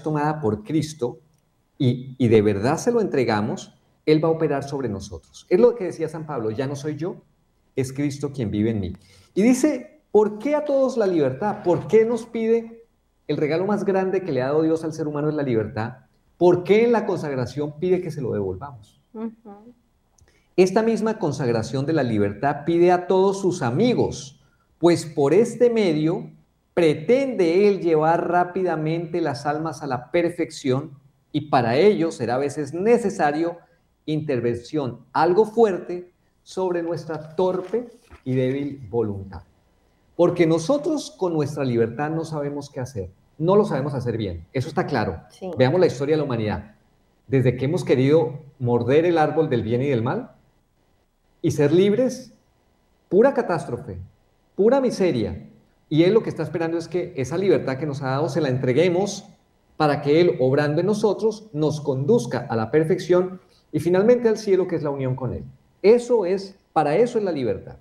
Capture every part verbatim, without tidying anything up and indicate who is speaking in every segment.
Speaker 1: tomada por Cristo y, y de verdad se lo entregamos, Él va a operar sobre nosotros. Es lo que decía San Pablo, ya no soy yo, es Cristo quien vive en mí. Y dice, ¿por qué a todos la libertad? ¿Por qué nos pide el regalo más grande que le ha dado Dios al ser humano es la libertad? ¿Por qué en la consagración pide que se lo devolvamos? Uh-huh. Esta misma consagración de la libertad pide a todos sus amigos, pues por este medio pretende Él llevar rápidamente las almas a la perfección y para ello será a veces necesario intervención algo fuerte sobre nuestra torpe y débil voluntad. Porque nosotros con nuestra libertad no sabemos qué hacer, no lo sabemos hacer bien, eso está claro. Sí. Veamos la historia de la humanidad. Desde que hemos querido morder el árbol del bien y del mal y ser libres, pura catástrofe, pura miseria. Y Él lo que está esperando es que esa libertad que nos ha dado se la entreguemos para que Él, obrando en nosotros, nos conduzca a la perfección y finalmente al cielo, que es la unión con Él. Eso es, para eso es la libertad.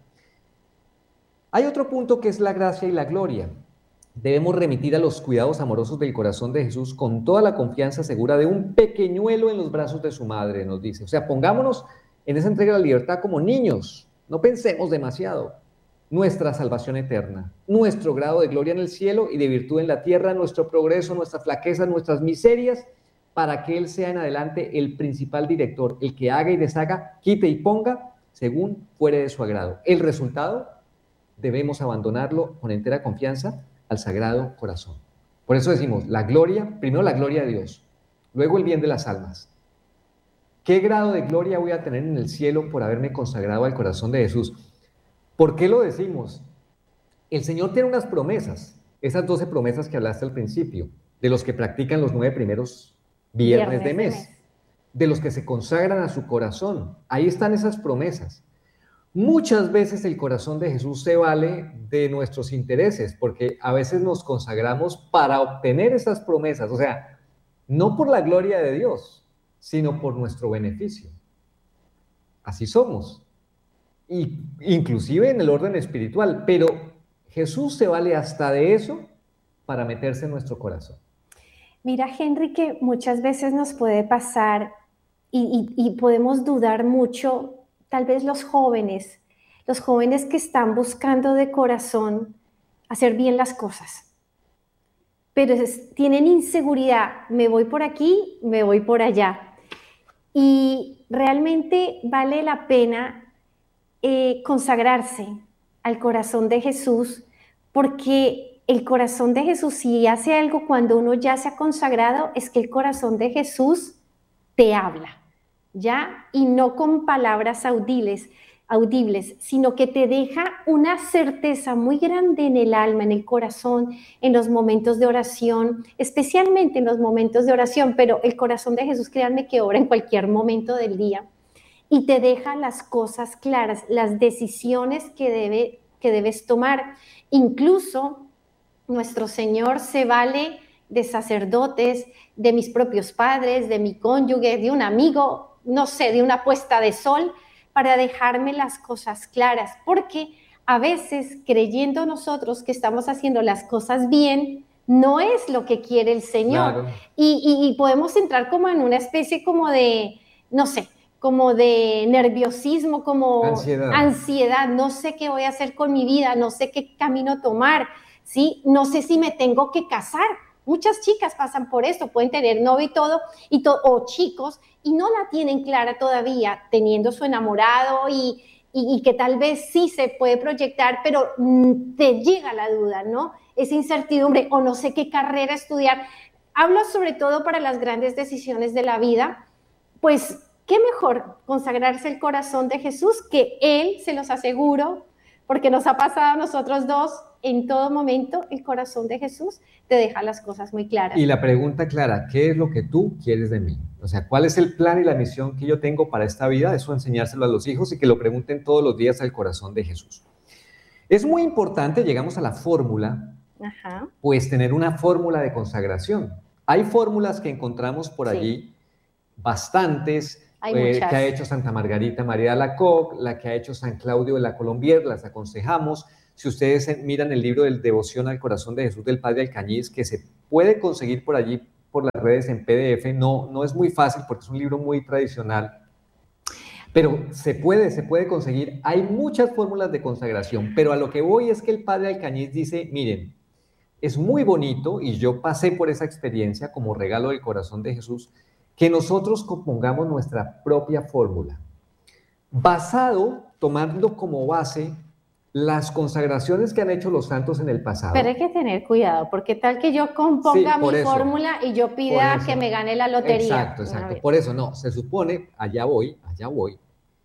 Speaker 1: Hay otro punto que es la gracia y la gloria. Debemos remitir a los cuidados amorosos del corazón de Jesús con toda la confianza segura de un pequeñuelo en los brazos de su madre, nos dice. O sea, pongámonos en esa entrega de la libertad como niños, no pensemos demasiado. Nuestra salvación eterna, nuestro grado de gloria en el cielo y de virtud en la tierra, nuestro progreso, nuestra flaqueza, nuestras miserias, para que Él sea en adelante el principal director, el que haga y deshaga, quite y ponga, según fuere de su agrado. El resultado, debemos abandonarlo con entera confianza al Sagrado Corazón. Por eso decimos, la gloria, primero la gloria de Dios, luego el bien de las almas. ¿Qué grado de gloria voy a tener en el cielo por haberme consagrado al corazón de Jesús? ¿Por qué lo decimos? El Señor tiene unas promesas, esas doce promesas que hablaste al principio, de los que practican los nueve primeros viernes, viernes de, mes, de mes, de los que se consagran a su corazón. Ahí están esas promesas. Muchas veces el corazón de Jesús se vale de nuestros intereses, porque a veces nos consagramos para obtener esas promesas, o sea, no por la gloria de Dios, sino por nuestro beneficio. Así somos. Y, inclusive en el orden espiritual, pero Jesús se vale hasta de eso para meterse en nuestro corazón.
Speaker 2: Mira, Henry, que muchas veces nos puede pasar y, y, y podemos dudar mucho, tal vez los jóvenes, los jóvenes que están buscando de corazón hacer bien las cosas, pero es, tienen inseguridad, me voy por aquí, me voy por allá, y realmente vale la pena Eh, consagrarse al corazón de Jesús, porque el corazón de Jesús, si hace algo cuando uno ya se ha consagrado, es que el corazón de Jesús te habla, ¿ya? Y no con palabras audibles, audibles, sino que te deja una certeza muy grande en el alma, en el corazón, en los momentos de oración, especialmente en los momentos de oración, pero el corazón de Jesús, créanme que obra en cualquier momento del día. Y te deja las cosas claras, las decisiones que, debe, que debes tomar. Incluso nuestro Señor se vale de sacerdotes, de mis propios padres, de mi cónyuge, de un amigo, no sé, de una puesta de sol, para dejarme las cosas claras. Porque a veces, creyendo nosotros que estamos haciendo las cosas bien, no es lo que quiere el Señor. Claro. Y, y, y podemos entrar como en una especie como de, no sé, como de nerviosismo, como
Speaker 1: ansiedad.
Speaker 2: ansiedad, no sé qué voy a hacer con mi vida, no sé qué camino tomar, ¿sí? No sé si me tengo que casar. Muchas chicas pasan por esto, pueden tener novio y todo, y to- o chicos, y no la tienen clara todavía, teniendo su enamorado y, y, y que tal vez sí se puede proyectar, pero mm, te llega la duda, ¿no? Esa incertidumbre, o no sé qué carrera estudiar. Hablo sobre todo para las grandes decisiones de la vida, pues qué mejor consagrarse el corazón de Jesús, que Él, se los aseguro, porque nos ha pasado a nosotros dos, en todo momento el corazón de Jesús te deja las cosas muy claras.
Speaker 1: Y la pregunta clara, ¿qué es lo que tú quieres de mí? O sea, ¿cuál es el plan y la misión que yo tengo para esta vida? Eso enseñárselo a los hijos y que lo pregunten todos los días al corazón de Jesús. Es muy importante, llegamos a la fórmula, Ajá. pues tener una fórmula de consagración. Hay fórmulas que encontramos por sí. allí, bastantes, eh, que ha hecho Santa Margarita María de Alacoque, la que ha hecho San Claudio de la Colombier, las aconsejamos. Si ustedes miran el libro del Devoción al Corazón de Jesús del Padre Alcañiz, que se puede conseguir por allí por las redes en P D F, no, no es muy fácil porque es un libro muy tradicional, pero se puede, se puede conseguir. Hay muchas fórmulas de consagración, pero a lo que voy es que el padre Alcañiz dice, miren, es muy bonito, y yo pasé por esa experiencia como regalo del corazón de Jesús, que nosotros compongamos nuestra propia fórmula, basado, tomando como base las consagraciones que han hecho los santos en el pasado.
Speaker 2: Pero hay que tener cuidado, porque tal que yo componga
Speaker 1: Sí, por
Speaker 2: mi
Speaker 1: eso,
Speaker 2: fórmula y yo pida
Speaker 1: por eso.
Speaker 2: que me gane la lotería.
Speaker 1: Exacto, exacto. Por eso no, se supone, allá voy, allá voy,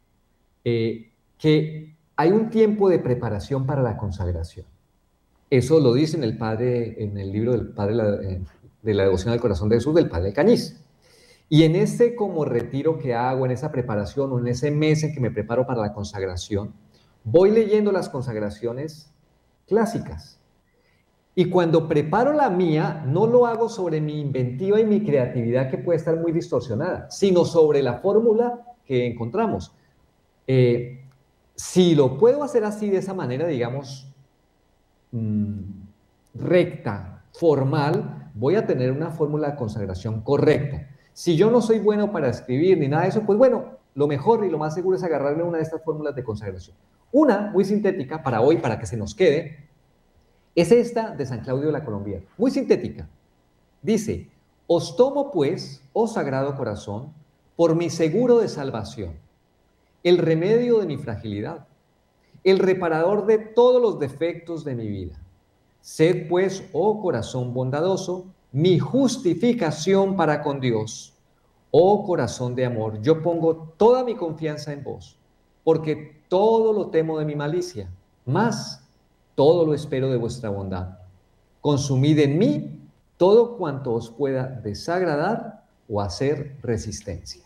Speaker 1: eh, que hay un tiempo de preparación para la consagración. Eso lo dice en el padre, en el libro del padre la- eh, de la devoción al corazón de Jesús, del padre Cañiz. Y en ese como retiro que hago, en esa preparación o en ese mes en que me preparo para la consagración, voy leyendo las consagraciones clásicas. Y cuando preparo la mía, no lo hago sobre mi inventiva y mi creatividad, que puede estar muy distorsionada, sino sobre la fórmula que encontramos. Eh, si lo puedo hacer así, de esa manera, digamos, mmm, recta, formal, voy a tener una fórmula de consagración correcta. Si yo no soy bueno para escribir ni nada de eso, pues bueno, lo mejor y lo más seguro es agarrarme una de estas fórmulas de consagración. Una muy sintética para hoy, para que se nos quede, es esta de San Claudio de la Colombier, muy sintética. Dice, os tomo pues, oh Sagrado Corazón, por mi seguro de salvación, el remedio de mi fragilidad, el reparador de todos los defectos de mi vida. Sed pues, oh corazón bondadoso, mi justificación para con Dios. Oh corazón de amor, yo pongo toda mi confianza en vos, porque todo lo temo de mi malicia, más todo lo espero de vuestra bondad. Consumid en mí todo cuanto os pueda desagradar o hacer resistencia.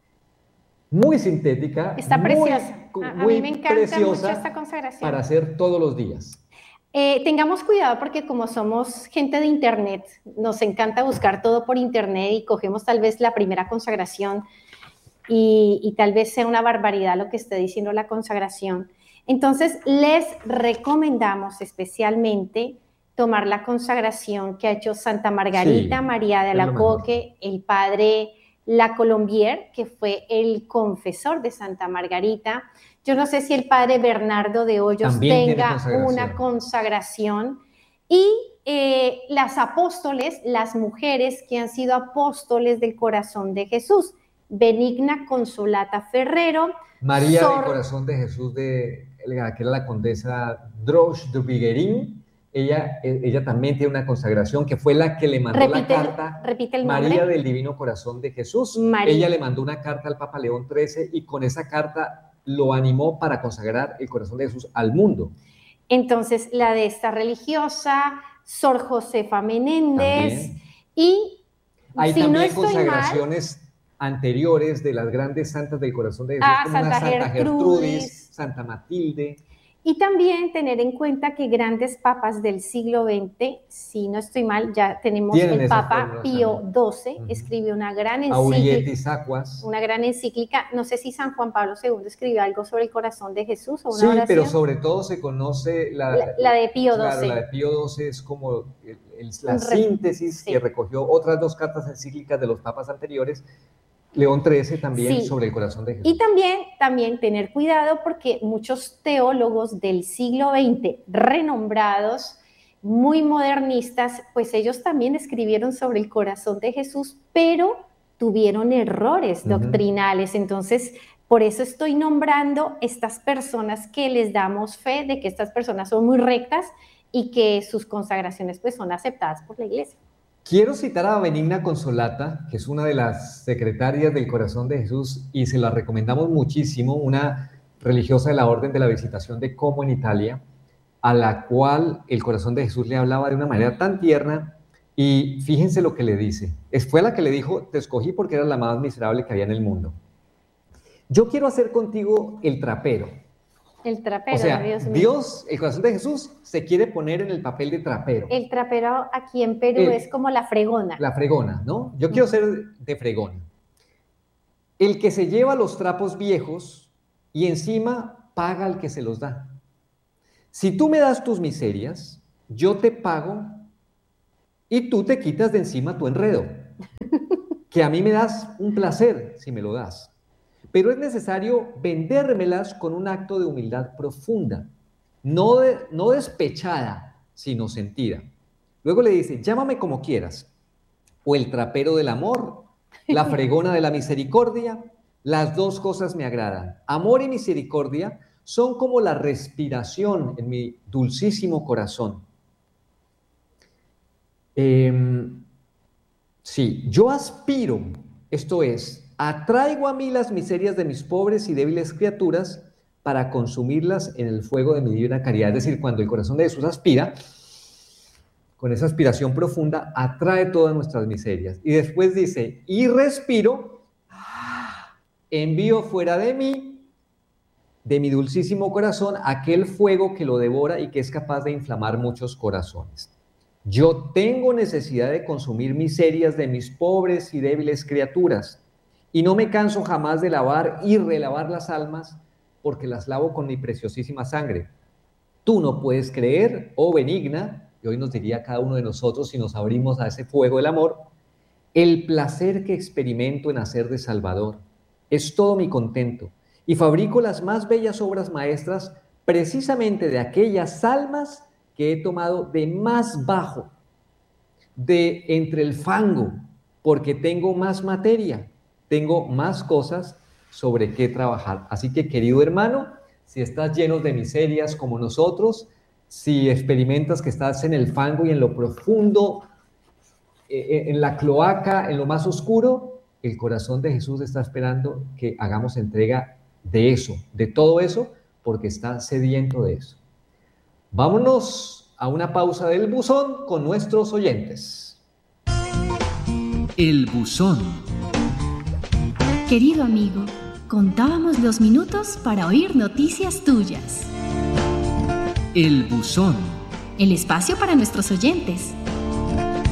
Speaker 1: Muy sintética,
Speaker 2: está
Speaker 1: muy,
Speaker 2: preciosa. A,
Speaker 1: muy
Speaker 2: a mí me encanta
Speaker 1: preciosa
Speaker 2: mucho esta consagración.
Speaker 1: Para hacer todos los días.
Speaker 2: Eh, tengamos cuidado porque como somos gente de internet, nos encanta buscar todo por internet y cogemos tal vez la primera consagración y, y tal vez sea una barbaridad lo que esté diciendo la consagración. Entonces, les recomendamos especialmente tomar la consagración que ha hecho Santa Margarita
Speaker 1: Sí,
Speaker 2: María de
Speaker 1: es lo
Speaker 2: Alacoque, el padre La Colombier, que fue el confesor de Santa Margarita. Yo no sé si el padre Bernardo de Hoyos
Speaker 1: También tiene
Speaker 2: tenga
Speaker 1: consagración.
Speaker 2: una consagración. Y eh, las apóstoles, las mujeres que han sido apóstoles del corazón de Jesús, Benigna Consolata Ferrero,
Speaker 1: María
Speaker 2: Sor...
Speaker 1: del Corazón de Jesús, de, que era la condesa Droche de Viguerín, ella, ella también tiene una consagración que fue la que le mandó
Speaker 2: repite,
Speaker 1: la carta,
Speaker 2: repite el
Speaker 1: María
Speaker 2: nombre.
Speaker 1: del Divino Corazón de Jesús.
Speaker 2: María.
Speaker 1: Ella le mandó una carta al Papa León trece y con esa carta lo animó para consagrar el corazón de Jesús al mundo.
Speaker 2: Entonces, la de esta religiosa, Sor Josefa Menéndez,
Speaker 1: también.
Speaker 2: y
Speaker 1: hay
Speaker 2: si
Speaker 1: también
Speaker 2: no estoy
Speaker 1: consagraciones
Speaker 2: mal,
Speaker 1: anteriores de las grandes santas del corazón de Jesús,
Speaker 2: ah,
Speaker 1: como
Speaker 2: Santa
Speaker 1: una Santa
Speaker 2: Gertrudis.
Speaker 1: Gertrudis, Santa Matilde.
Speaker 2: Y también tener en cuenta que grandes papas del siglo veinte, si no estoy mal, ya tenemos
Speaker 1: Tienen
Speaker 2: el Papa
Speaker 1: fórmulas
Speaker 2: Pío
Speaker 1: también.
Speaker 2: doce,
Speaker 1: Uh-huh.
Speaker 2: escribió una gran
Speaker 1: Aurietis
Speaker 2: encíclica,
Speaker 1: Aquas.
Speaker 2: una gran encíclica, no sé si San Juan Pablo segundo escribió algo sobre el corazón de Jesús o una
Speaker 1: sí,
Speaker 2: oración.
Speaker 1: pero sobre todo se conoce la,
Speaker 2: la, la de Pío
Speaker 1: claro,
Speaker 2: doce.
Speaker 1: La de Pío doce es como el, el, la
Speaker 2: Re,
Speaker 1: síntesis
Speaker 2: sí.
Speaker 1: que recogió otras dos cartas encíclicas de los papas anteriores, León trece también, sí. sobre el corazón de Jesús.
Speaker 2: Y también, también tener cuidado porque muchos teólogos del siglo veinte, renombrados, muy modernistas, pues ellos también escribieron sobre el corazón de Jesús, pero tuvieron errores uh-huh. doctrinales. Entonces, por eso estoy nombrando estas personas que les damos fe de que estas personas son muy rectas y que sus consagraciones pues son aceptadas por la Iglesia.
Speaker 1: Quiero citar a Benigna Consolata, que es una de las secretarias del Corazón de Jesús, y se la recomendamos muchísimo, una religiosa de la Orden de la Visitación de Como en Italia, a la cual el Corazón de Jesús le hablaba de una manera tan tierna, y fíjense lo que le dice. Fue la que le dijo, te escogí porque eras la más miserable que había en el mundo. Yo quiero hacer contigo el trapero.
Speaker 2: El trapero,
Speaker 1: o sea,
Speaker 2: Dios mío.
Speaker 1: Dios, el corazón de Jesús, se quiere poner en el papel de trapero.
Speaker 2: El trapero aquí en Perú el, es como la fregona.
Speaker 1: La fregona, ¿no? Yo quiero ser de fregona. El que se lleva los trapos viejos y encima paga al que se los da. Si tú me das tus miserias, yo te pago y tú te quitas de encima tu enredo. que a mí me das un placer si me lo das, pero es necesario vendérmelas con un acto de humildad profunda, no, de, no despechada, sino sentida. Luego le dice, llámame como quieras, o el trapero del amor, la fregona de la misericordia, las dos cosas me agradan. Amor y misericordia son como la respiración en mi dulcísimo corazón. Eh, sí, yo aspiro, esto es, atraigo a mí las miserias de mis pobres y débiles criaturas para consumirlas en el fuego de mi divina caridad. Es decir, cuando el corazón de Jesús aspira, con esa aspiración profunda, atrae todas nuestras miserias. Y después dice, y respiro, envío fuera de mí, de mi dulcísimo corazón, aquel fuego que lo devora y que es capaz de inflamar muchos corazones. Yo tengo necesidad de consumir miserias de mis pobres y débiles criaturas, y no me canso jamás de lavar y relavar las almas, porque las lavo con mi preciosísima sangre. Tú no puedes creer, oh benigna, y hoy nos diría cada uno de nosotros si nos abrimos a ese fuego del amor, el placer que experimento en hacer de Salvador. Es todo mi contento, y fabrico las más bellas obras maestras precisamente de aquellas almas que he tomado de más bajo, de entre el fango, porque tengo más materia, tengo más cosas sobre qué trabajar. Así que, querido hermano, si estás lleno de miserias como nosotros, si experimentas que estás en el fango y en lo profundo, en la cloaca, en lo más oscuro, el corazón de Jesús está esperando que hagamos entrega de eso, de todo eso, porque está sediento de eso. Vámonos a una pausa del buzón con nuestros oyentes.
Speaker 3: El buzón.
Speaker 4: Querido amigo, contábamos los minutos para oír noticias tuyas.
Speaker 3: El buzón.
Speaker 4: El espacio para nuestros oyentes.